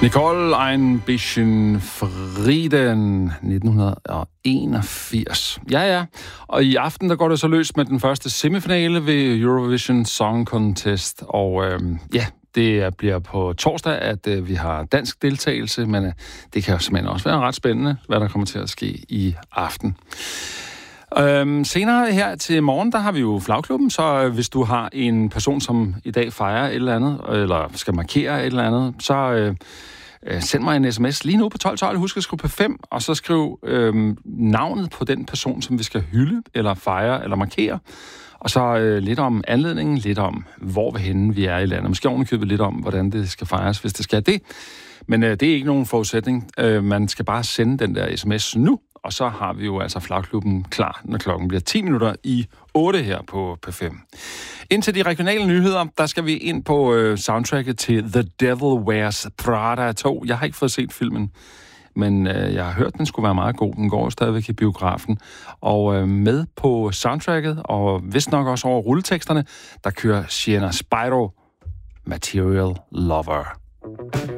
Nicole ein bisschen Frieden, 1981. Ja. Og i aften, der går det så løs med den første semifinale ved Eurovision Song Contest. Og det bliver på torsdag, at vi har dansk deltagelse, men det kan jo simpelthen også være ret spændende, hvad der kommer til at ske i aften. Senere her til morgen, der har vi jo Flagklubben, så hvis du har en person, som i dag fejrer et eller andet, eller skal markere et eller andet, så send mig en sms lige nu på 1212. Husk at skrive på 5, og så skriv navnet på den person, som vi skal hylde, eller fejre, eller markere. Og så lidt om anledningen, lidt om, hvor vi er i landet. Måske ovenikøbet lidt om, hvordan det skal fejres, hvis det skal det. Men det er ikke nogen forudsætning. Man skal bare sende den der sms nu, og så har vi jo altså Flagklubben klar, når klokken bliver 10 minutter i 8 her på P5. Indtil de regionale nyheder, der skal vi ind på soundtracket til The Devil Wears Prada 2. Jeg har ikke fået set filmen, men jeg har hørt, den skulle være meget god. Den går stadigvæk i biografen. Og med på soundtracket, og vist nok også over rulleteksterne, der kører Sienna Spyro, Material Lover.